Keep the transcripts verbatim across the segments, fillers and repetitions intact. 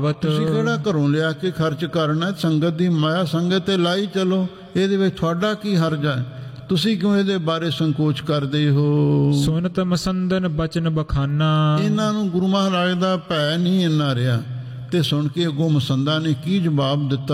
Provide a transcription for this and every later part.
ਤੁਸੀਂ ਕਿਹੜਾ ਘਰੋਂ ਲਿਆ ਕੇ ਖਰਚ ਕਰਨਾ? ਸੰਗਤ ਦੀ ਮਾਇਆ ਸੰਗਤ ਤੇ ਲਾਈ ਚਲੋ, ਇਹਦੇ ਵਿੱਚ ਤੁਹਾਡਾ ਕੀ ਹਰਜ ਹੈ? ਤੁਸੀਂ ਕਿਉਂ ਇਹਦੇ ਬਾਰੇ ਸੰਕੋਚ ਕਰਦੇ ਹੋ? ਸੁਨਤ ਮਸੰਦਨ ਬਚਨ ਬਖਾਨਾ। ਇਹਨਾਂ ਨੂੰ ਗੁਰੂ ਮਹਾਰਾਜ ਦਾ ਭੈ ਨਹੀਂ ਇੰਨਾ ਰਿਹਾ। ਤੇ ਸੁਣ ਕੇ ਅੱਗੋਂ ਮਸੰਦਾਂ ਨੇ ਕੀ ਜਵਾਬ ਦਿੱਤਾ?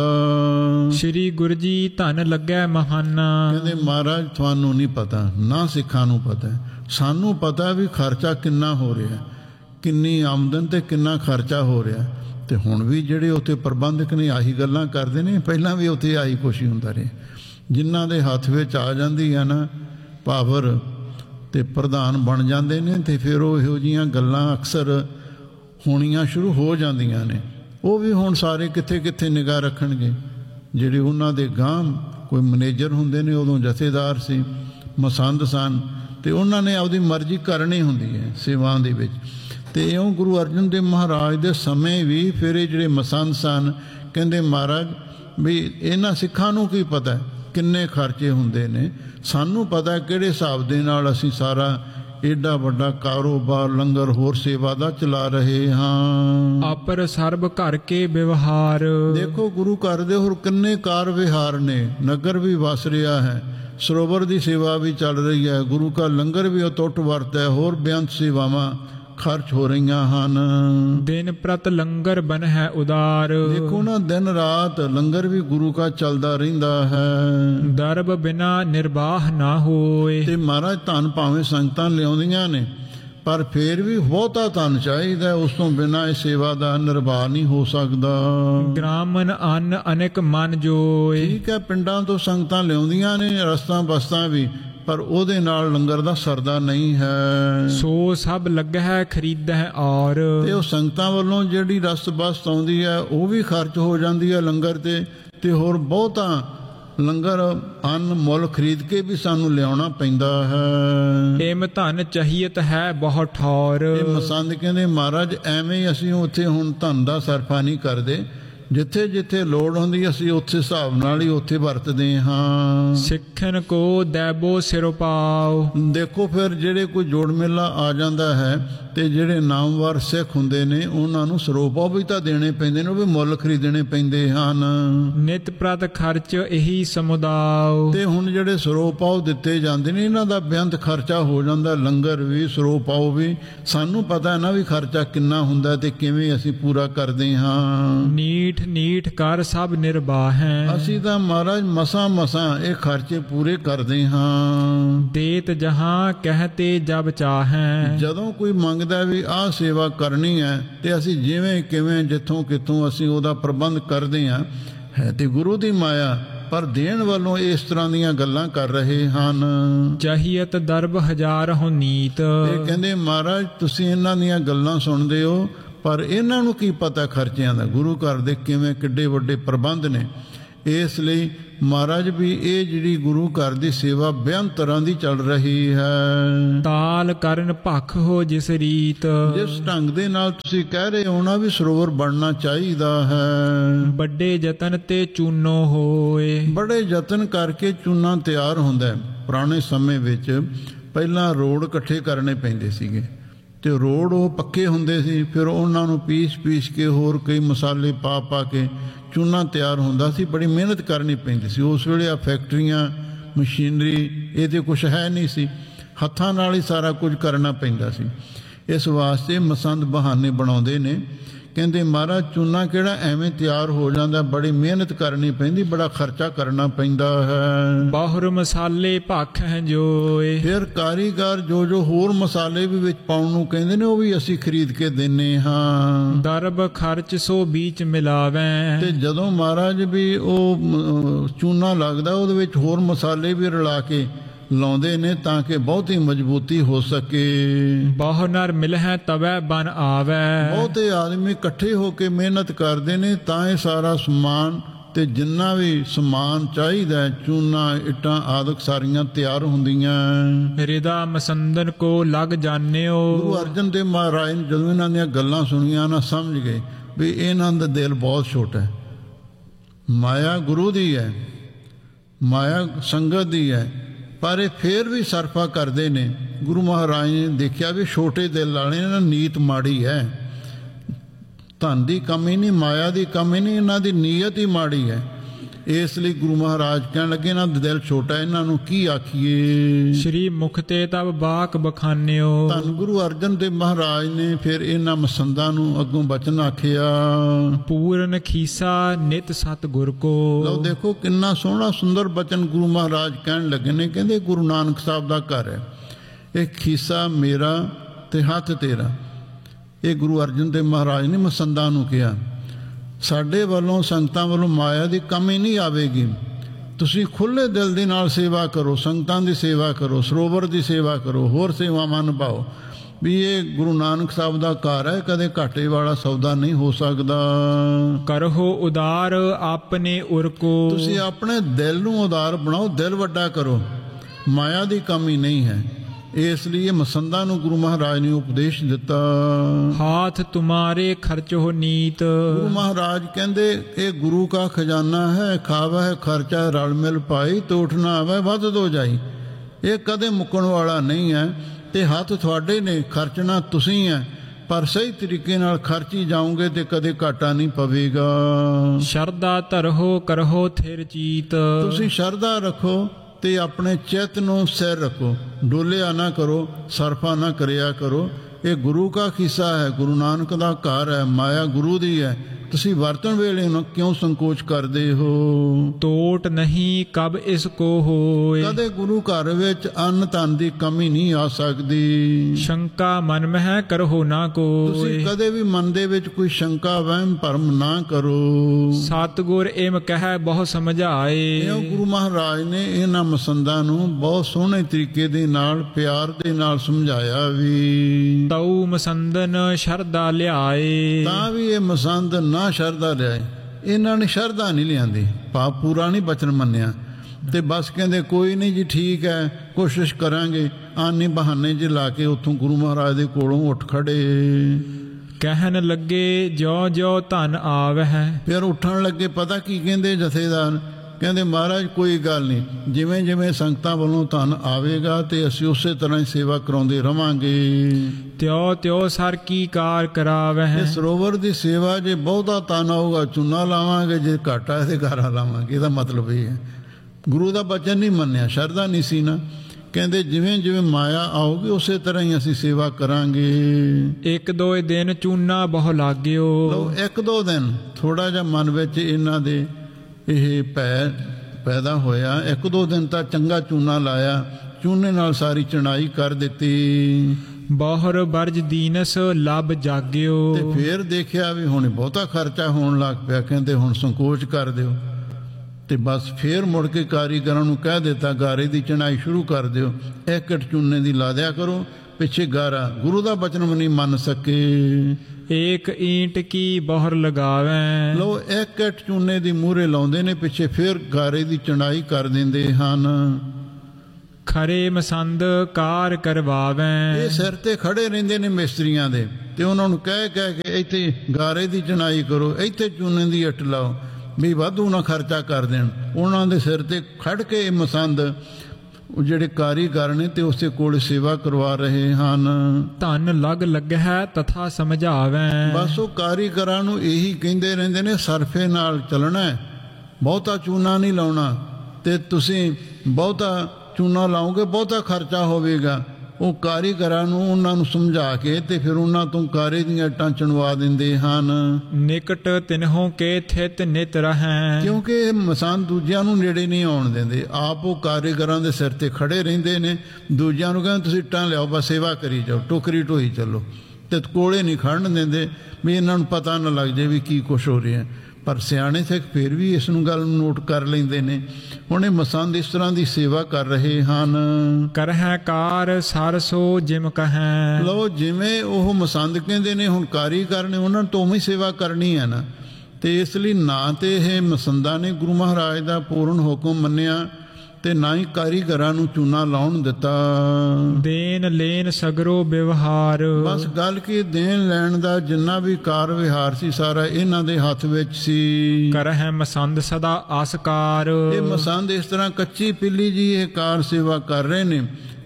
ਸ਼੍ਰੀ ਗੁਰੂ ਜੀ ਧਨ ਲੱਗੈ ਮਹਾਨਾ। ਕਹਿੰਦੇ ਮਹਾਰਾਜ ਤੁਹਾਨੂੰ ਨਹੀਂ ਪਤਾ, ਨਾ ਸਿੱਖਾਂ ਨੂੰ ਪਤਾ, ਸਾਨੂੰ ਪਤਾ ਵੀ ਖਰਚਾ ਕਿੰਨਾ ਹੋ ਰਿਹਾ, ਕਿੰਨੀ ਆਮਦਨ ਤੇ ਕਿੰਨਾ ਖਰਚਾ ਹੋ ਰਿਹਾ। ਤੇ ਹੁਣ ਵੀ ਜਿਹੜੇ ਉੱਥੇ ਪ੍ਰਬੰਧਕ ਨੇ ਆਹੀ ਗੱਲਾਂ ਕਰਦੇ ਨੇ, ਪਹਿਲਾਂ ਵੀ ਉੱਥੇ ਆਹੀ ਕੁਛ ਹੀ ਹੁੰਦਾ ਰਿਹਾ। ਜਿਨ੍ਹਾਂ ਦੇ ਹੱਥ ਵਿੱਚ ਆ ਜਾਂਦੀ ਹੈ ਨਾ ਪਾਵਰ ਤੇ ਪ੍ਰਧਾਨ ਬਣ ਜਾਂਦੇ ਨੇ, ਤੇ ਫਿਰ ਉਹ ਇਹੋ ਜਿਹੀਆਂ ਗੱਲਾਂ ਅਕਸਰ ਹੋਣੀਆਂ ਸ਼ੁਰੂ ਹੋ ਜਾਂਦੀਆਂ ਨੇ। ਉਹ ਵੀ ਹੁਣ ਸਾਰੇ ਕਿੱਥੇ ਕਿੱਥੇ ਨਿਗਾਹ ਰੱਖਣਗੇ। ਜਿਹੜੇ ਉਹਨਾਂ ਦੇ ਗਾਂਹ ਕੋਈ ਮੈਨੇਜਰ ਹੁੰਦੇ ਨੇ, ਉਦੋਂ ਜਥੇਦਾਰ ਸੀ, ਮਸੰਦ ਸਨ, ਤੇ ਉਹਨਾਂ ਨੇ ਆਪਦੀ ਮਰਜ਼ੀ ਕਰਨੀ ਹੁੰਦੀ ਹੈ ਸੇਵਾ ਦੇ ਵਿੱਚ। ਤੇ ਇਉਂ ਗੁਰੂ ਅਰਜਨ ਦੇਵ ਮਹਾਰਾਜ ਦੇ ਸਮੇਂ ਵੀ ਫਿਰ ਇਹ ਜਿਹੜੇ ਮਸੰਦ ਸਨ ਕਹਿੰਦੇ ਮਹਾਰਾਜ ਵੀ ਇਹਨਾਂ ਸਿੱਖਾਂ ਨੂੰ ਕੀ ਪਤਾ ਕਿੰਨੇ ਖਰਚੇ ਹੁੰਦੇ ਨੇ, ਸਾਨੂੰ ਪਤਾ ਕਿਹੜੇ ਹਿਸਾਬ ਦੇ ਨਾਲ ਅਸੀਂ ਸਾਰਾ ਏਡਾ ਵੱਡਾ ਕਾਰੋਬਾਰ ਲੰਗਰ ਹੋਰ ਸੇਵਾ ਦਾ ਚਲਾ ਰਹੇ ਹਾਂ। ਆਪਰ ਸਰਬ ਘਰ ਕੇ ਵਿਵਹਾਰ। ਦੇਖੋ ਗੁਰੂ ਘਰ ਦੇ ਹੋਰ ਕਿੰਨੇ ਕਾਰ ਵਿਹਾਰ ਨੇ, ਨਗਰ ਵੀ ਵਸ ਰਿਹਾ ਹੈ, ਸਰੋਵਰ ਦੀ ਸੇਵਾ ਵੀ ਚੱਲ ਰਹੀ ਹੈ, ਗੁਰੂ ਕਾ ਲੰਗਰ ਵੀ ਅਟੁੱਟ ਵਰਤ ਹੈ, ਹੋਰ ਬੇਅੰਤ ਸੇਵਾਵਾਂ ਖਰਚ ਹੋ ਰਹੀਆਂ ਹਨ। ਦਿਨ ਪ੍ਰਤ ਲੰਗਰ ਬਨ ਹੈ ਉਦਾਰ। ਦੇਖੋ ਨਾ ਦਿਨ ਰਾਤ ਲੰਗਰ ਵੀ ਗੁਰੂ ਕਾ ਚੱਲਦਾ ਰਹਿੰਦਾ ਹੈ। ਦਰਬ ਬਿਨਾ ਨਿਰਬਾਹ ਨਾ ਹੋਏ। ਤੇ ਮਹਾਰਾਜ ਧਨ ਭਾਵੇਂ ਸੰਗਤਾਂ ਲਿਆਉਂਦੀਆਂ ਨੇ, ਪਰ ਫੇਰ ਵੀ ਬਹੁਤਾ ਧਨ ਚਾਹੀਦਾ, ਉਸ ਤੋਂ ਬਿਨਾਂ ਇਹ ਸੇਵਾ ਦਾ ਨਿਰਵਾਹ ਨਹੀਂ ਹੋ ਸਕਦਾ। ਗ੍ਰਾਮਨ ਅੰਨ ਅਨੇਕ ਮਨ ਜੋਏ। ਠੀਕ ਹੈ, ਪਿੰਡਾਂ ਤੋਂ ਸੰਗਤਾਂ ਲਿਆਉਂਦੀਆਂ ਨੇ ਰਸਤਾਂ ਬਸਤਾਂ ਵੀ, ਪਰ ਉਹਦੇ ਨਾਲ ਲੰਗਰ ਦਾ ਸਰਦਾ ਨਹੀਂ ਹੈ। ਸੋ ਸਭ ਲੱਗੈ ਖਰੀਦੈ ਔਰ। ਤੇ ਉਹ ਸੰਗਤਾਂ ਵੱਲੋਂ ਜਿਹੜੀ ਰਸਤ ਬਸਤ ਆਉਂਦੀ ਹੈ ਉਹ ਵੀ ਖਰਚ ਹੋ ਜਾਂਦੀ ਹੈ ਲੰਗਰ ਤੇ, ਤੇ ਹੋਰ ਬਹੁਤਾ ਲੰਗਰ ਅੰਨ ਮੁੱਲ ਖਰੀਦ ਕੇ ਵੀ ਸਾਨੂੰ ਲਿਆਉਣਾ ਪੈਂਦਾ ਹੈ। ਏਮ ਧਨ ਚਾਹੀਤ ਹੈ ਬਹੁਤ ਠੌਰ। ਇਹ ਮਸੰਦ ਕਹਿੰਦੇ ਮਹਾਰਾਜ ਐਵੇਂ ਹੀ ਅਸੀਂ ਉੱਥੇ ਹੁਣ ਧਨ ਦਾ ਸਰਫਾ ਨਹੀਂ ਕਰਦੇ, ਜਿੱਥੇ ਜਿੱਥੇ ਲੋੜ ਹੁੰਦੀ ਅਸੀਂ ਉੱਥੇ ਹਿਸਾਬ ਨਾਲ ਹੀ ਉੱਥੇ ਵਰਤਦੇ ਹਾਂ। ਸਿੱਖਣ ਕੋ ਦੈਬੋ ਸਿਰੋ ਪਾਓ। ਦੇਖੋ ਫਿਰ ਜਿਹੜੇ ਕੋਈ ਜੋੜ ਮੇਲਾ ਆ ਜਾਂਦਾ ਹੈ ਤੇ ਜਿਹੜੇ ਨਾਮਵਰ ਸਿੱਖ ਹੁੰਦੇ ਨੇ ਉਹਨਾਂ ਨੂੰ ਸਰੋਪਾਓ ਵੀ ਤਾਂ ਦੇਣੇ ਪੈਂਦੇ ਨੇ, ਉਹ ਵੀ ਮੁੱਲ ਖਰੀਦਣੇ ਪੈਂਦੇ ਹਨ। ਨਿਤ ਪ੍ਰਤ ਖਰਚ ਇਹੀ ਸਮੁਦਾਓ। ਤੇ ਹੁਣ ਜਿਹੜੇ ਸਰੋਪਾਓ ਦਿੱਤੇ ਜਾਂਦੇ ਨੇ ਇਹਨਾਂ ਦਾ ਬੇਅੰਤ ਖਰਚਾ ਹੋ ਜਾਂਦਾ, ਲੰਗਰ ਵੀ ਸਰੋਪਾਓ ਵੀ। ਸਾਨੂੰ ਪਤਾ ਹੈ ਨਾ ਵੀ ਖਰਚਾ ਕਿੰਨਾ ਹੁੰਦਾ ਤੇ ਕਿਵੇਂ ਅਸੀਂ ਪੂਰਾ ਕਰਦੇ ਹਾਂ। ਨੀਠ ਨੀਠ ਕਰ ਸਭ ਨਿਰਬਾਹ ਹੈ। ਅਸੀਂ ਤਾਂ ਮਹਾਰਾਜ ਮਸਾਂ ਮਸਾਂ ਇਹ ਖਰਚੇ ਪੂਰੇ ਕਰਦੇ ਹਾਂ। ਦੇਤ ਜਹਾਂ ਕਹਤੇ ਜਬ ਚਾਹੈ। ਜਦੋਂ ਕੋਈ ਮੰਗਦਾ ਵੀ ਆਹ ਸੇਵਾ ਕਰਨੀ ਹੈ ਤੇ ਅਸੀਂ ਜਿਵੇਂ ਕਿਵੇਂ ਜਿੱਥੋਂ ਕਿੱਥੋਂ ਅਸੀਂ ਉਹਦਾ ਪ੍ਰਬੰਧ ਕਰਦੇ ਹਾਂ। ਹੈ ਤੇ ਗੁਰੂ ਦੀ ਮਾਇਆ, ਪਰ ਦੇਣ ਵੱਲੋਂ ਇਸ ਤਰ੍ਹਾਂ ਦੀਆਂ ਗੱਲਾਂ ਕਰ ਰਹੇ ਹਨ। ਚਾਹੀਅਤ ਦਰਬ ਹਜ਼ਾਰ ਹੋ ਨੀਤ। ਇਹ ਕਹਿੰਦੇ ਮਹਾਰਾਜ ਤੁਸੀਂ ਇਹਨਾਂ ਦੀਆਂ ਗੱਲਾਂ ਸੁਣਦੇ ਹੋ, ਪਰ ਇਹਨਾਂ ਨੂੰ ਕੀ ਪਤਾ ਖਰਚਿਆਂ ਦਾ, ਗੁਰੂ ਘਰ ਦੇ ਕਿਵੇਂ ਕਿੱਡੇ ਵੱਡੇ ਪ੍ਰਬੰਧ ਨੇ। ਇਸ ਲਈ ਮਹਾਰਾਜ ਵੀ ਇਹ ਜਿਹੜੀ ਗੁਰੂ ਘਰ ਦੀ ਸੇਵਾ ਬੇਅੰਤ ਤਰ੍ਹਾਂ ਦੀ ਚੱਲ ਰਹੀ ਹੈ। ਤਾਲ ਕਰਨ ਭਖ ਹੋ ਜਿਸ ਰੀਤ। ਜਿਸ ਢੰਗ ਦੇ ਨਾਲ ਤੁਸੀਂ ਕਹਿ ਰਹੇ ਹੋ ਨਾ ਵੀ ਸਰੋਵਰ ਬਣਨਾ ਚਾਹੀਦਾ ਹੈ। ਵੱਡੇ ਯਤਨ ਤੇ ਚੂਨੋ ਹੋਏ। ਬੜੇ ਯਤਨ ਕਰਕੇ ਚੂਨਾ ਤਿਆਰ ਹੁੰਦਾ। ਪੁਰਾਣੇ ਸਮੇਂ ਵਿੱਚ ਪਹਿਲਾਂ ਰੋਡ ਇਕੱਠੇ ਕਰਨੇ ਪੈਂਦੇ ਸੀਗੇ ਤੇ ਰੋਡ ਉਹ ਪੱਕੇ ਹੁੰਦੇ ਸੀ, ਫਿਰ ਉਹਨਾਂ ਨੂੰ ਪੀਸ ਪੀਸ ਕੇ ਹੋਰ ਕਈ ਮਸਾਲੇ ਪਾ ਪਾ ਕੇ ਚੂਨਾ ਤਿਆਰ ਹੁੰਦਾ ਸੀ। ਬੜੀ ਮਿਹਨਤ ਕਰਨੀ ਪੈਂਦੀ ਸੀ। ਉਸ ਵੇਲੇ ਆ ਫੈਕਟਰੀਆਂ ਮਸ਼ੀਨਰੀ ਇਹ ਤੇ ਕੁਛ ਹੈ ਨਹੀਂ ਸੀ, ਹੱਥਾਂ ਨਾਲ ਹੀ ਸਾਰਾ ਕੁਝ ਕਰਨਾ ਪੈਂਦਾ ਸੀ। ਇਸ ਵਾਸਤੇ ਮਸੰਦ ਬਹਾਨੇ ਬਣਾਉਂਦੇ ਨੇ, ਕਹਿੰਦੇ ਮਹਾਰਾਜ ਚੂਨਾ ਕਿਹੜਾ ਐਵੇਂ ਤਿਆਰ ਹੋ ਜਾਂਦਾ, ਬੜੀ ਮਿਹਨਤ ਕਰਨੀ ਪੈਂਦੀ, ਬੜਾ ਖਰਚਾ ਕਰਨਾ ਪੈਂਦਾ ਹੈ। ਬਾਹਰ ਮਸਾਲੇ ਭਖ ਹੈ ਜੋਏ। ਫਿਰ ਕਾਰੀਗਰ ਜੋ ਜੋ ਹੋਰ ਮਸਾਲੇ ਵੀ ਵਿੱਚ ਪਾਉਣ ਨੂੰ ਕਹਿੰਦੇ ਨੇ ਉਹ ਵੀ ਅਸੀਂ ਖਰੀਦ ਕੇ ਦਿੰਨੇ ਹਾਂ। ਦਰਬ ਖਰਚ ਸੋ ਵਿੱਚ ਮਿਲਾਵੇਂ। ਤੇ ਜਦੋਂ ਮਹਾਰਾਜ ਵੀ ਉਹ ਚੂਨਾ ਲੱਗਦਾ ਉਹਦੇ ਵਿੱਚ ਹੋਰ ਮਸਾਲੇ ਵੀ ਰਲਾ ਕੇ ਲਾਉਂਦੇ ਨੇ ਤਾਂ ਕਿ ਬਹੁਤੀ ਮਜ਼ਬੂਤੀ ਹੋ ਸਕੇ। ਬਹੁ ਨਰ ਮਿਲਹਿ ਤਵੈ ਬਨ ਆਵੇ। ਬਹੁਤੇ ਆਦਮੀ ਇਕੱਠੇ ਹੋ ਕੇ ਮਿਹਨਤ ਕਰਦੇ ਨੇ ਤਾਂ ਇਹ ਸਾਰਾ ਸਮਾਨ ਤੇ ਜਿੰਨਾ ਵੀ ਸਮਾਨ ਚਾਹੀਦਾ, ਚੂਨਾ ਇੱਟਾਂ ਆਦਿਕ ਸਾਰੀਆਂ ਤਿਆਰ ਹੁੰਦੀਆਂ। ਰਿਦਾ ਮਸੰਦਨ ਕੋ ਲੱਗ ਜਾਣਿਓ। ਗੁਰੂ ਅਰਜਨ ਦੇਵ ਮਹਾਰਾਜ ਨੇ ਜਦੋਂ ਇਹਨਾਂ ਦੀਆਂ ਗੱਲਾਂ ਸੁਣੀਆਂ ਨਾ ਸਮਝ ਗਏ ਵੀ ਇਹਨਾਂ ਦਾ ਦਿਲ ਬਹੁਤ ਛੋਟਾ ਹੈ। ਮਾਇਆ ਗੁਰੂ ਦੀ ਹੈ, ਮਾਇਆ ਸੰਗਤ ਦੀ ਹੈ, ਪਰ ਇਹ ਫੇਰ ਵੀ ਸਰਫਾ ਕਰਦੇ ਨੇ। ਗੁਰੂ ਮਹਾਰਾਜ ਨੇ ਦੇਖਿਆ ਵੀ ਛੋਟੇ ਦਿਲ ਵਾਲੇ ਨਾਲ ਨੀਤ ਮਾੜੀ ਹੈ। ਧਨ ਦੀ ਕਮੀ ਨਹੀਂ, ਮਾਇਆ ਦੀ ਕਮੀ ਨਹੀਂ, ਇਹਨਾਂ ਦੀ ਨੀਅਤ ਹੀ ਮਾੜੀ ਹੈ। ਇਸ ਲਈ ਗੁਰੂ ਮਹਾਰਾਜ ਕਹਿਣ ਲੱਗੇ ਇਹਨਾਂ ਦਾ ਦਿਲ ਛੋਟਾ, ਇਹਨਾਂ ਨੂੰ ਕੀ ਆਖੀਏ। ਸ਼੍ਰੀ ਮੁਖ ਤੇ ਤਬ ਬਾਕ ਬਖਾਨਿਓ। ਧੰਨ ਗੁਰੂ ਅਰਜਨ ਦੇਵ ਮਹਾਰਾਜ ਨੇ ਫਿਰ ਇਹਨਾਂ ਮਸੰਦਾਂ ਨੂੰ ਅੱਗੋਂ ਬਚਨ ਆਖਿਆ। ਪੂਰਨ ਖੀਸਾ ਨਿਤ ਸਤ ਗੁਰ ਕੋ। ਲਓ ਦੇਖੋ ਕਿੰਨਾ ਸੋਹਣਾ ਸੁੰਦਰ ਬਚਨ ਗੁਰੂ ਮਹਾਰਾਜ ਕਹਿਣ ਲੱਗੇ ਨੇ। ਕਹਿੰਦੇ ਗੁਰੂ ਨਾਨਕ ਸਾਹਿਬ ਦਾ ਘਰ ਹੈ, ਇਹ ਖੀਸਾ ਮੇਰਾ ਤੇ ਹੱਥ ਤੇਰਾ। ਇਹ ਗੁਰੂ ਅਰਜਨ ਦੇਵ ਮਹਾਰਾਜ ਨੇ ਮਸੰਦਾਂ ਨੂੰ ਕਿਹਾ। ਸਾਡੇ ਵੱਲੋਂ ਸੰਗਤਾਂ ਵੱਲੋਂ ਮਾਇਆ ਦੀ ਕਮੀ ਨਹੀਂ ਆਵੇਗੀ। ਤੁਸੀਂ ਖੁੱਲ੍ਹੇ ਦਿਲ ਦੇ ਨਾਲ ਸੇਵਾ ਕਰੋ, ਸੰਗਤਾਂ ਦੀ ਸੇਵਾ ਕਰੋ, ਸਰੋਵਰ ਦੀ ਸੇਵਾ ਕਰੋ, ਹੋਰ ਸੇਵਾਵਾਂ ਨਿਭਾਓ। ਵੀ ਇਹ ਗੁਰੂ ਨਾਨਕ ਸਾਹਿਬ ਦਾ ਘਰ ਹੈ, ਕਦੇ ਘਾਟੇ ਵਾਲਾ ਸੌਦਾ ਨਹੀਂ ਹੋ ਸਕਦਾ। ਕਰੋ ਉਦਾਰ ਆਪਣੇ ਉਰ ਕੋ। ਤੁਸੀਂ ਆਪਣੇ ਦਿਲ ਨੂੰ ਉਦਾਰ ਬਣਾਓ, ਦਿਲ ਵੱਡਾ ਕਰੋ, ਮਾਇਆ ਦੀ ਕਮੀ ਨਹੀਂ ਹੈ। ਇਸ ਲਈ ਮਸੰਦਾਂ ਨੂੰ ਗੁਰੂ ਮਹਾਰਾਜ ਨੇ ਉਪਦੇਸ਼ ਦਿੱਤਾ। ਹਾਥ ਤੁਮਾਰੇ ਖਰਚੋ ਨੀਤ। ਗੁਰੂ ਮਹਾਰਾਜ ਕਹਿੰਦੇ ਇਹ ਗੁਰੂ ਕਾ ਖਜ਼ਾਨਾ ਹੈ, ਖਾਵਾ ਹੈ ਖਰਚਾ ਰਲ ਮਿਲ ਪਾਈ, ਤੋਠ ਨਾ ਆਵੇ ਵੱਧ ਦੋ ਜਾਈ। ਇਹ ਕਦੇ ਮੁੱਕਣ ਵਾਲਾ ਨਹੀਂ ਹੈ ਤੇ ਹੱਥ ਤੁਹਾਡੇ ਨੇ, ਖਰਚਣਾ ਤੁਸੀਂ ਹੈ, ਪਰ ਸਹੀ ਤਰੀਕੇ ਨਾਲ ਖਰਚੀ ਜਾਓਗੇ ਤੇ ਕਦੇ ਘਾਟਾ ਨਹੀਂ ਪਵੇਗਾ। ਸ਼ਰਧਾ ਧਰੋ ਕਰੋ ਥਿਰ ਚੀਤ। ਤੁਸੀਂ ਸ਼ਰਧਾ ਰੱਖੋ ਤੇ ਆਪਣੇ ਚਿੱਤ ਨੂੰ ਸਿਰ ਰੱਖੋ, ਡੋਲਿਆ ਨਾ ਕਰੋ, ਸਰਫਾ ਨਾ ਕਰਿਆ ਕਰੋ। ਇਹ ਗੁਰੂ ਕਾ ਖੀਸਾ ਹੈ, ਗੁਰੂ ਨਾਨਕ ਦਾ ਘਰ ਹੈ, ਮਾਇਆ ਗੁਰੂ ਦੀ ਹੈ। ਤੁਸੀਂ ਵਰਤਣ ਵੇਲੇ ਨੂੰ ਕਿਉਂ ਸੰਕੋਚ ਕਰਦੇ ਹੋ। ਟੋਟ ਨਹੀਂ ਕਬ ਇਸ ਕੋ ਹੋਏ। ਕਦੇ ਗੁਰੂ ਘਰ ਵਿੱਚ ਅੰਨ ਧਨ ਦੀ ਕਮੀ ਨਹੀਂ ਆ ਸਕਦੀ। ਸ਼ੰਕਾ ਮਨ ਮਹਿ ਕਰੋ ਨਾ ਕੋਈ। ਤੁਸੀਂ ਕਦੇ ਵੀ ਮਨ ਦੇ ਵਿੱਚ ਕੋਈ ਸ਼ੰਕਾ ਵਹਿਮ ਭਰਮ ਨਾ ਕਰੋ। ਸਤਿਗੁਰ ਇਮ ਕਹਿ ਬਹੁ ਸਮਝਾਏ। ਇਹ ਗੁਰੂ ਮਹਾਰਾਜ ਨੇ ਇਹਨਾਂ ਮਸੰਦਾਂ ਨੂੰ ਬਹੁਤ ਸੋਹਣੇ ਤਰੀਕੇ ਦੇ ਨਾਲ ਪਿਆਰ ਦੇ ਨਾਲ ਸਮਝਾਇਆ ਵੀ। ਤਉ ਮਸੰਦਨ ਸ਼ਰਧਾ ਲਿਆਏ। ਤਾਂ ਵੀ ਇਹ ਮਸੰਦ ਨਾ ਸ਼ਰਧਾ ਲਿਆਏ। ਇਹਨਾਂ ਨੇ ਸ਼ਰਧਾ ਨਹੀਂ ਲਿਆਂਦੀ, ਪਾਪ ਪੂਰਾ ਨਹੀਂ ਬਚਨ ਮੰਨਿਆ ਤੇ ਬਸ ਕਹਿੰਦੇ ਕੋਈ ਨਹੀਂ ਜੀ ਠੀਕ ਹੈ, ਕੋਸ਼ਿਸ਼ ਕਰਾਂਗੇ। ਆਨੇ ਬਹਾਨੇ ਜੇ ਲਾ ਕੇ ਉੱਥੋਂ ਗੁਰੂ ਮਹਾਰਾਜ ਦੇ ਕੋਲੋਂ ਉੱਠ ਖੜੇ। ਕਹਿਣ ਲੱਗੇ ਜੋ ਜੋ ਧਨ ਆਵੈ। ਫਿਰ ਉੱਠਣ ਲੱਗੇ। ਪਤਾ ਕੀ ਕਹਿੰਦੇ ਜਥੇਦਾਰ? ਕਹਿੰਦੇ ਮਹਾਰਾਜ ਕੋਈ ਗੱਲ ਨਹੀਂ, ਜਿਵੇਂ ਜਿਵੇਂ ਸੰਗਤਾਂ ਵੱਲੋਂ ਧਨ ਆਵੇਗਾ ਤੇ ਅਸੀਂ ਉਸੇ ਤਰ੍ਹਾਂ ਹੀ ਸੇਵਾ ਕਰਾਉਂਦੇ ਰਵਾਂਗੇ। ਤਿਉ ਤਿਉ ਸਰ ਕੀ ਕਾਰ ਕਰਾਵੈ। ਇਹ ਸਰੋਵਰ ਦੀ ਸੇਵਾ ਜੇ ਬਹੁਤਾ ਧਨ ਆਊਗਾ ਚੂਨਾ ਲਾਵਾਂਗੇ, ਜੇ ਘਾਟਾ ਇਹਦੇ ਘਰਾਂ ਲਾਵਾਂਗੇ। ਇਹਦਾ ਮਤਲਬ ਇਹ ਹੈ ਗੁਰੂ ਦਾ ਬਚਨ ਨਹੀਂ ਮੰਨਿਆ, ਸ਼ਰਧਾ ਨਹੀਂ ਸੀ ਨਾ। ਕਹਿੰਦੇ ਜਿਵੇਂ ਜਿਵੇਂ ਮਾਇਆ ਆਉਗੀ ਉਸੇ ਤਰ੍ਹਾਂ ਹੀ ਅਸੀਂ ਸੇਵਾ ਕਰਾਂਗੇ। ਇੱਕ ਦੋ ਦਿਨ ਚੂਨਾ ਬਹੁ ਲਾਗਿਓ। ਲਓ ਇੱਕ ਦੋ ਦਿਨ ਥੋੜਾ ਜਿਹਾ ਮਨ ਵਿੱਚ ਇਹਨਾਂ ਦੇ ਇਹ ਭੈ ਪੈਦਾ ਹੋਇਆ। ਇੱਕ ਦੋ ਦਿਨ ਤਾਂ ਚੰਗਾ ਚੂਨਾ ਲਾਇਆ, ਚੂਨੇ ਨਾਲ ਸਾਰੀ ਚਣਾਈ ਕਰ ਦਿੱਤੀ। ਬਾਹਰ ਬਰਜ ਦੀਨਸ ਲੱਭ ਜਾਗਿਓ। ਤੇ ਫੇਰ ਦੇਖਿਆ ਵੀ ਹੁਣ ਬਹੁਤਾ ਖਰਚਾ ਹੋਣ ਲੱਗ ਪਿਆ। ਕਹਿੰਦੇ ਹੁਣ ਸੰਕੋਚ ਕਰ ਦਿਓ ਤੇ ਬਸ ਫੇਰ ਮੁੜ ਕੇ ਕਾਰੀਗਰਾਂ ਨੂੰ ਕਹਿ ਦਿੱਤਾ ਗਾਰੇ ਦੀ ਚਣਾਈ ਸ਼ੁਰੂ ਕਰ ਦਿਓ, ਇੱਕ ਇੱਟ ਚੂਨੇ ਦੀ ਲਾ ਦਿਆ ਕਰੋ, ਪਿੱਛੇ ਗਾਰਾ। ਗੁਰੂ ਦਾ ਬਚਨ ਵੀ ਨਹੀਂ ਮੰਨ ਸਕੇ। ਏਕ ਈਂਟ ਕੀ ਬੋਹਰ ਲਗਾਵੈ। ਲੋ ਇੱਕ ਇੱਟ ਚੂਨੇ ਦੀ ਮੂਹਰੇ ਲਾਉਂਦੇ ਨੇ, ਪਿੱਛੇ ਫੇਰ ਗਾਰੇ ਦੀ ਚਣਾਈ ਕਰ ਦਿੰਦੇ ਹਨ। ਖਰੇ ਮਸੰਦ ਕਾਰ ਕਰਵਾਵੈ। ਇਹ ਸਿਰ ਤੇ ਖੜੇ ਰਹਿੰਦੇ ਨੇ ਮਿਸਤਰੀਆਂ ਦੇ ਤੇ ਉਹਨਾਂ ਨੂੰ ਕਹਿ ਕਹਿ ਕੇ ਇੱਥੇ ਗਾਰੇ ਦੀ ਚਣਾਈ ਕਰੋ, ਇੱਥੇ ਚੂਨੇ ਦੀ ਇੱਟ ਲਾਓ ਵੀ ਵਾਧੂ ਨਾ ਖਰਚਾ ਕਰ ਦੇਣ। ਉਹਨਾਂ ਦੇ ਸਿਰ ਤੇ ਖੜ ਕੇ ਮਸੰਦ ਜਿਹੜੇ ਕਾਰੀਗਰ ਨੇ ਤੇ ਉਸੇ ਕੋਲ ਸੇਵਾ ਕਰਵਾ ਰਹੇ ਹਨ। ਧਨ ਲਗ ਲੱਗੈ ਤਥਾ ਸਮਝਾਵੈ। ਬਸ ਉਹ ਕਾਰੀਗਰਾਂ ਨੂੰ ਇਹੀ ਕਹਿੰਦੇ ਰਹਿੰਦੇ ਨੇ ਸਰਫੇ ਨਾਲ ਚੱਲਣਾ, ਬਹੁਤਾ ਚੂਨਾ ਨਹੀਂ ਲਾਉਣਾ। ਤੇ ਤੁਸੀਂ ਬਹੁਤਾ ਚੂਨਾ ਲਾਓਗੇ ਬਹੁਤਾ ਖਰਚਾ ਹੋਵੇਗਾ। ਉਹ ਕਾਰੀਗਰਾਂ ਨੂੰ ਉਹਨਾਂ ਨੂੰ ਸਮਝਾ ਕੇ ਤੇ ਫਿਰ ਉਹਨਾਂ ਤੋਂ ਕਾਰੇ ਦੀਆਂ ਇੱਟਾਂ ਚਣਵਾ ਦਿੰਦੇ ਹਨ। ਨਿਕਟ ਤਿਨਹੋਂ ਕੇ ਥਿਤ ਨਿਤ ਰਹੈ। ਕਿਉਂਕਿ ਇਹ ਮਸੰਦ ਦੂਜਿਆਂ ਨੂੰ ਨੇੜੇ ਨਹੀਂ ਆਉਣ ਦਿੰਦੇ। ਆਪ ਉਹ ਕਾਰੀਗਰਾਂ ਦੇ ਸਿਰ ਤੇ ਖੜੇ ਰਹਿੰਦੇ ਨੇ, ਦੂਜਿਆਂ ਨੂੰ ਕਹਿੰਦੇ ਤੁਸੀਂ ਇੱਟਾਂ ਲਿਆਓ, ਬਸ ਸੇਵਾ ਕਰੀ ਜਾਓ, ਟੋਕਰੀ ਢੋਈ ਚੱਲੋ। ਤੇ ਕੋਲੇ ਨਹੀਂ ਖੜਨ ਦਿੰਦੇ ਵੀ ਇਹਨਾਂ ਨੂੰ ਪਤਾ ਨਾ ਲੱਗ ਜਾਏ ਵੀ ਕੀ ਕੁਛ ਹੋ ਰਿਹਾ। ਪਰ ਸਿਆਣੇ ਸਿੱਖ ਫਿਰ ਵੀ ਇਸ ਨੂੰ ਗੱਲ ਨੂੰ ਨੋਟ ਕਰ ਲੈਂਦੇ ਨੇ। ਹੁਣ ਇਹ ਮਸੰਦ ਇਸ ਤਰ੍ਹਾਂ ਦੀ ਸੇਵਾ ਕਰ ਰਹੇ ਹਨ। ਕਰਹਿ ਕਾਰ ਸਰਸੋ ਜਿਮ ਕਹੈ। ਲਓ ਜਿਵੇਂ ਉਹ ਮਸੰਦ ਕਹਿੰਦੇ ਨੇ, ਹੁਣ ਕਾਰੀਗਰ ਨੇ ਉਹਨਾਂ ਤੋਂ ਉਵੇਂ ਸੇਵਾ ਕਰਨੀ ਹੈ ਨਾ। ਤੇ ਇਸ ਲਈ ਨਾ ਤੇ ਇਹ ਮਸੰਦਾਂ ਨੇ ਗੁਰੂ ਮਹਾਰਾਜ ਦਾ ਪੂਰਨ ਹੁਕਮ ਮੰਨਿਆ ਤੇ ਨਾ ਹੀ ਕਾਰੀਗਰਾਂ ਨੂੰ ਚੂਨਾ ਲਾਉਣ ਦਿੱਤਾ। ਦੇਨ ਲੈਣ ਸਗਰੋ ਵਿਵਹਾਰ। ਬਸ ਗੱਲ ਕੀ ਦੇਣ ਲੈਣ ਦਾ ਜਿੰਨਾ ਵੀ ਕਾਰ ਵਿਹਾਰ ਸੀ ਸਾਰਾ ਇਹਨਾਂ ਦੇ ਹੱਥ ਵਿੱਚ ਸੀ। ਕਰਹਿ ਮਸੰਦ ਸਦਾ ਆਸਕਾਰ। ਇਹ ਮਸੰਦ ਇਸ ਤਰ੍ਹਾਂ ਕੱਚੀ ਪਿੱਲੀ ਜੀ ਇਹ ਕਾਰ ਸੇਵਾ ਕਰ ਰਹੇ ਨੇ।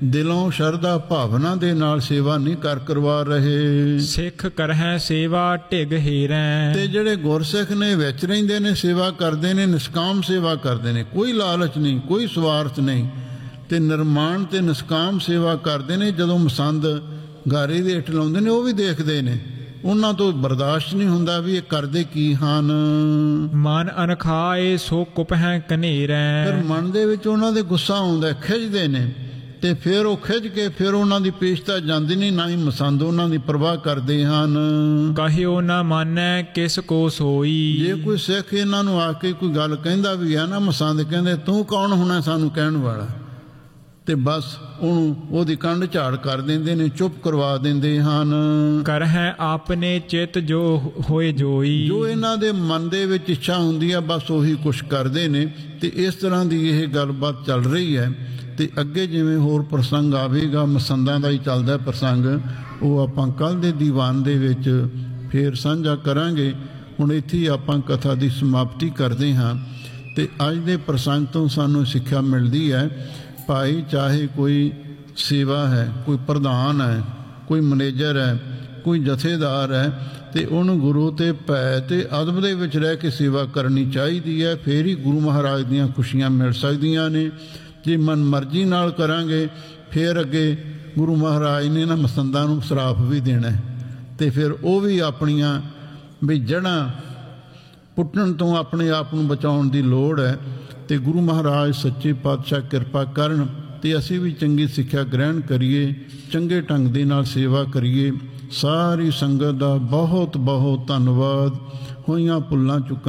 ਦਿਲੋਂ ਸ਼ਰਧਾ ਭਾਵਨਾ ਦੇ ਨਾਲ ਸੇਵਾ ਨਹੀਂ ਕਰ ਕਰਵਾ ਰਹੇ। ਸਿੱਖ ਕਰਹਿ ਸੇਵਾ ਢਿਗ ਹੀਰੈ। ਤੇ ਜਿਹੜੇ ਗੁਰਸਿੱਖ ਨੇ ਵਿੱਚ ਰਹਿੰਦੇ ਨੇ, ਸੇਵਾ ਕਰਦੇ ਨੇ, ਨਿਸ਼ਕਾਮ ਸੇਵਾ ਕਰਦੇ ਨੇ, ਕੋਈ ਲਾਲਚ ਨਹੀਂ, ਕੋਈ ਸਵਾਰਥ ਨਹੀਂ, ਤੇ ਨਿਰਮਾਣ ਤੇ ਨਿਸ਼ਕਾਮ ਸੇਵਾ ਕਰਦੇ ਨੇ। ਜਦੋਂ ਮਸੰਦ ਗਾਰੇ ਦੇ ਇੱਟ ਲਾਉਂਦੇ ਨੇ ਉਹ ਵੀ ਦੇਖਦੇ ਨੇ, ਉਹਨਾਂ ਤੋਂ ਬਰਦਾਸ਼ਤ ਨਹੀਂ ਹੁੰਦਾ ਵੀ ਇਹ ਕਰਦੇ ਕੀ ਹਨ। ਮਨ ਅਨਖਾਏ ਸੋ ਕੁਪਹਿ ਕਨੇਰੈ। ਫਿਰ ਮਨ ਦੇ ਵਿੱਚ ਉਹਨਾਂ ਦੇ ਗੁੱਸਾ ਆਉਂਦਾ, ਖਿੱਚਦੇ ਨੇ, ਤੇ ਫਿਰ ਉਹ ਖਿੱਚ ਕੇ ਫਿਰ ਉਹਨਾਂ ਦੀ ਪੇਸ਼ਤਾ ਜਾਂਦੀ ਨਹੀਂ, ਨਾ ਹੀ ਮਸੰਦ ਉਹਨਾਂ ਦੀ ਪਰਵਾਹ ਕਰਦੇ ਹਨ। ਕਹਿਓ ਨਾ ਮਾਨੈ ਕਿਸ ਕੋ ਸੋਈ। ਜੇ ਕੋਈ ਸਿੱਖ ਇਹਨਾਂ ਨੂੰ ਆ ਕੇ ਕੋਈ ਗੱਲ ਕਹਿੰਦਾ ਵੀ ਆ ਨਾ, ਮਸੰਦ ਕਹਿੰਦੇ ਤੂੰ ਕੌਣ ਹੋਣਾ ਸਾਨੂੰ ਕਹਿਣ ਵਾਲਾ, ਤੇ ਬਸ ਉਹਨੂੰ ਉਹਦੀ ਕੰਡ ਝਾੜ ਕਰ ਦਿੰਦੇ ਨੇ, ਚੁੱਪ ਕਰਵਾ ਦਿੰਦੇ ਹਨ। ਕਰਹਿ ਆਪਨੇ ਚਿਤ ਜੋ ਹੋਏ ਜੋਈ। ਜੋ ਇਹਨਾਂ ਦੇ ਮਨ ਦੇ ਵਿੱਚ ਇੱਛਾ ਹੁੰਦੀ ਆ ਬਸ ਉਹੀ ਕੁਛ ਕਰਦੇ ਨੇ। ਤੇ ਇਸ ਤਰ੍ਹਾਂ ਦੀ ਇਹ ਗੱਲਬਾਤ ਚੱਲ ਰਹੀ ਹੈ। ਤੇ ਅੱਗੇ ਜਿਵੇਂ ਹੋਰ ਪ੍ਰਸੰਗ ਆਵੇਗਾ, ਮਸੰਦਾਂ ਦਾ ਹੀ ਚੱਲਦਾ ਪ੍ਰਸੰਗ, ਉਹ ਆਪਾਂ ਕੱਲ੍ਹ ਦੇ ਦੀਵਾਨ ਦੇ ਵਿੱਚ ਫੇਰ ਸਾਂਝਾ ਕਰਾਂਗੇ। ਹੁਣ ਇੱਥੇ ਹੀ ਆਪਾਂ ਕਥਾ ਦੀ ਸਮਾਪਤੀ ਕਰਦੇ ਹਾਂ। ਤੇ ਅੱਜ ਦੇ ਪ੍ਰਸੰਗ ਤੋਂ ਸਾਨੂੰ ਸਿੱਖਿਆ ਮਿਲਦੀ ਹੈ, ਭਾਈ ਚਾਹੇ ਕੋਈ ਸੇਵਾ ਹੈ, ਕੋਈ ਪ੍ਰਧਾਨ ਹੈ, ਕੋਈ ਮੈਨੇਜਰ ਹੈ, ਕੋਈ ਜਥੇਦਾਰ ਹੈ, ਤੇ ਉਹਨੂੰ ਗੁਰੂ ਤੇ ਭੈ ਤੇ ਅਦਬ ਦੇ ਵਿੱਚ ਰਹਿ ਕੇ ਸੇਵਾ ਕਰਨੀ ਚਾਹੀਦੀ ਹੈ। ਫਿਰ ਹੀ ਗੁਰੂ ਮਹਾਰਾਜ ਦੀਆਂ ਖੁਸ਼ੀਆਂ ਮਿਲ ਸਕਦੀਆਂ ਨੇ। ਜੇ ਮਨ ਮਰਜ਼ੀ ਨਾਲ ਕਰਾਂਗੇ ਫਿਰ ਅੱਗੇ ਗੁਰੂ ਮਹਾਰਾਜ ਨੇ ਨਾ ਮਸੰਦਾਂ ਨੂੰ ਸਰਾਪ ਵੀ ਦੇਣਾ, ਤੇ ਫਿਰ ਉਹ ਵੀ ਆਪਣੀਆਂ ਵੀ ਜੜ੍ਹਾਂ ਪੁੱਟਣ ਤੋਂ ਆਪਣੇ ਆਪ ਨੂੰ ਬਚਾਉਣ ਦੀ ਲੋੜ ਹੈ। ਤੇ ਗੁਰੂ ਮਹਾਰਾਜ ਸੱਚੇ ਪਾਤਸ਼ਾਹ ਕਿਰਪਾ ਕਰਨ ਤੇ ਅਸੀਂ ਵੀ ਚੰਗੀ ਸਿੱਖਿਆ ਗ੍ਰਹਿਣ ਕਰੀਏ, ਚੰਗੇ ਢੰਗ ਦੇ ਨਾਲ ਸੇਵਾ ਕਰੀਏ। ਸਾਰੀ ਸੰਗਤ ਦਾ ਬਹੁਤ ਬਹੁਤ ਧੰਨਵਾਦ। ਹੋਈਆਂ ਭੁੱਲਾਂ ਚੁੱਕਾਂ